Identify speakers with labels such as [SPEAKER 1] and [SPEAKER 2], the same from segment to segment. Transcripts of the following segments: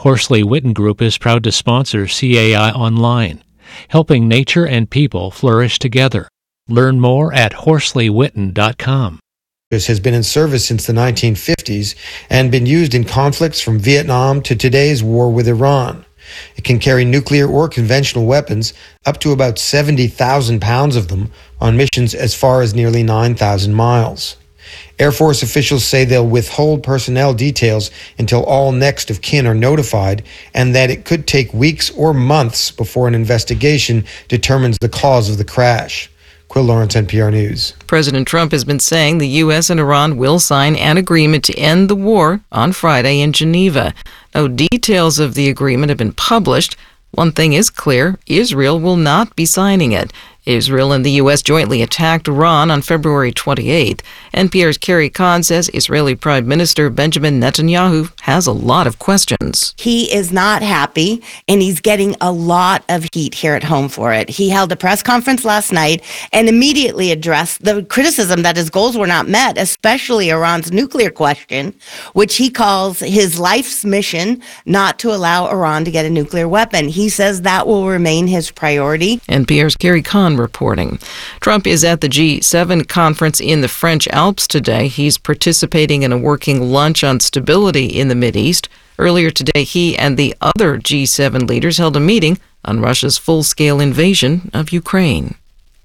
[SPEAKER 1] Horsley Witten Group is proud to sponsor CAI Online, helping nature and people flourish together. Learn more at HorsleyWitten.com.
[SPEAKER 2] Has been in service since the 1950s and been used in conflicts from Vietnam to today's war with Iran. It can carry nuclear or conventional weapons, up to about 70,000 pounds of them, on missions as far as nearly 9,000 miles. Air Force officials say they'll withhold personnel details until all next of kin are notified, and that it could take weeks or months before an investigation determines the cause of the crash. Quill Lawrence, NPR News.
[SPEAKER 3] President Trump has been saying the U.S. and Iran will sign an agreement to end the war on Friday in Geneva. No details of the agreement have been published. One thing is clear, Israel will not be signing it. Israel and the U.S. jointly attacked Iran on February 28th. NPR's Carrie Kahn says Israeli Prime Minister Benjamin Netanyahu has a lot of questions.
[SPEAKER 4] He is not happy, and he's getting a lot of heat here at home for it. He held a press conference last night and immediately addressed the criticism that his goals were not met, especially Iran's nuclear question, which he calls his life's mission not to allow Iran to get a nuclear weapon. He says that will remain his priority.
[SPEAKER 3] NPR's Carrie Kahn reporting. Trump is at the G7 conference in the French Alps today. He's participating in a working lunch on stability in the Mideast. Earlier today, he and the other G7 leaders held a meeting on Russia's full-scale invasion of Ukraine.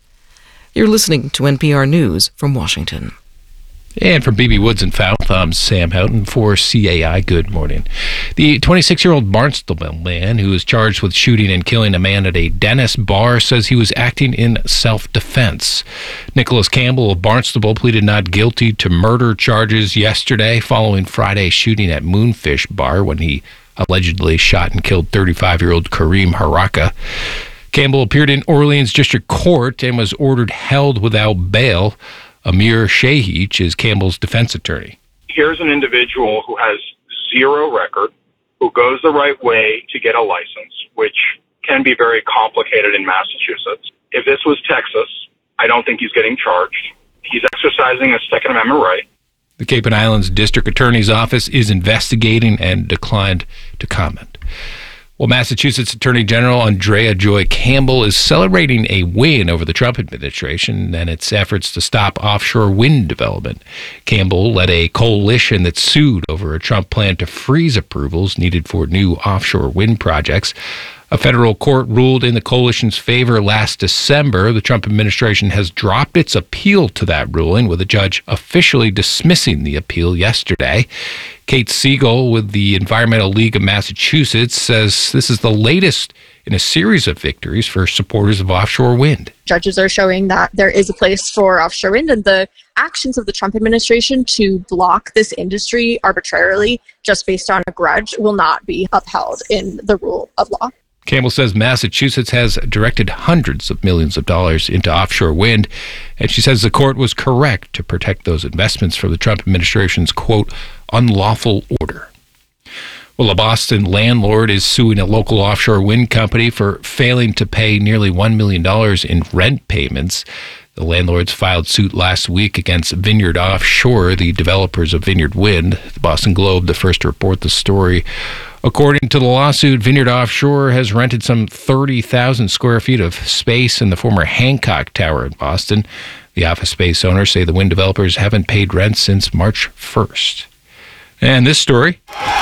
[SPEAKER 3] You're listening to NPR News from Washington.
[SPEAKER 5] And from BB Woods and Fouth, I'm Sam Houghton for CAI. Good morning. The 26-year-old Barnstable man who is charged with shooting and killing a man at a Dennis bar says he was acting in self-defense. Nicholas Campbell of Barnstable pleaded not guilty to murder charges yesterday following Friday's shooting at Moonfish Bar when he allegedly shot and killed 35-year-old Kareem Haraka. Campbell appeared in Orleans District Court and was ordered held without bail. Amir Shahich is Campbell's defense attorney.
[SPEAKER 6] Here's an individual who has zero record, who goes the right way to get a license, which can be very complicated in Massachusetts. If this was Texas, I don't think he's getting charged. He's exercising a Second Amendment right.
[SPEAKER 5] The Cape and Islands District Attorney's Office is investigating and declined to comment. Well, Massachusetts Attorney General Andrea Joy Campbell is celebrating a win over the Trump administration and its efforts to stop offshore wind development. Campbell led a coalition that sued over a Trump plan to freeze approvals needed for new offshore wind projects. A federal court ruled in the coalition's favor last December. The Trump administration has dropped its appeal to that ruling, with a judge officially dismissing the appeal yesterday. Kate Siegel with the Environmental League of Massachusetts says this is the latest in a series of victories for supporters of offshore wind.
[SPEAKER 7] Judges are showing that there is a place for offshore wind, and the actions of the Trump administration to block this industry arbitrarily just based on a grudge will not be upheld in the rule of law.
[SPEAKER 5] Campbell says Massachusetts has directed hundreds of millions of dollars into offshore wind, and she says the court was correct to protect those investments from the Trump administration's, quote, unlawful order. Well, a Boston landlord is suing a local offshore wind company for failing to pay nearly $1 million in rent payments. The landlords filed suit last week against Vineyard Offshore, the developers of Vineyard Wind. The Boston Globe, the first to report the story. According to the lawsuit, Vineyard Offshore has rented some 30,000 square feet of space in the former Hancock Tower in Boston. The office space owners say the wind developers haven't paid rent since March 1st. And this story.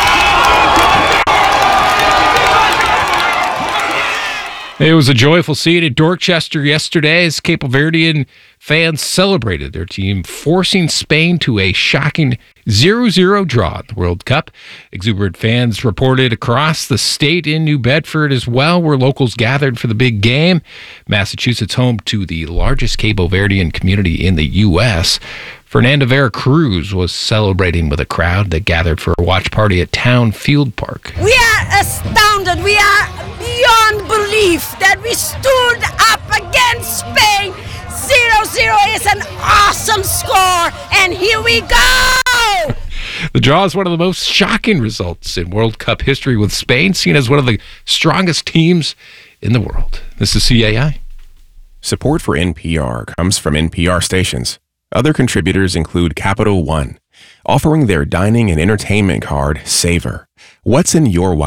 [SPEAKER 5] It was a joyful scene at Dorchester yesterday as Cape Verdean fans celebrated their team forcing Spain to a shocking 0-0 draw in the World Cup. Exuberant fans reported across the state in New Bedford as well, where locals gathered for the big game. Massachusetts, home to the largest Cape Verdean community in the U.S., Fernanda Vera Cruz was celebrating with a crowd that gathered for a watch party at Town Field Park.
[SPEAKER 8] We are astounded. We are beyond belief that we stood up against Spain. 0-0 is an awesome score, and here we go!
[SPEAKER 5] The draw is one of the most shocking results in World Cup history, with Spain seen as one of the strongest teams in the world. This is CAI.
[SPEAKER 9] Support for NPR comes from NPR stations. Other contributors include Capital One, offering their dining and entertainment card, Savor. What's in your